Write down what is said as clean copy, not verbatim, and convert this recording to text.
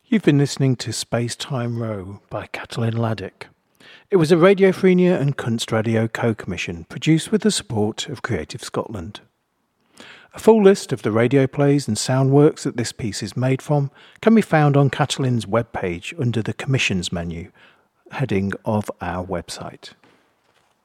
You've been listening to Space Time Row by Catalin Laddick. It was a Radio Frenia and Kunstradio co-commission produced with the support of Creative Scotland. A full list of the radio plays and sound works that this piece is made from can be found on Catalin's webpage under the Commissions menu, heading of our website.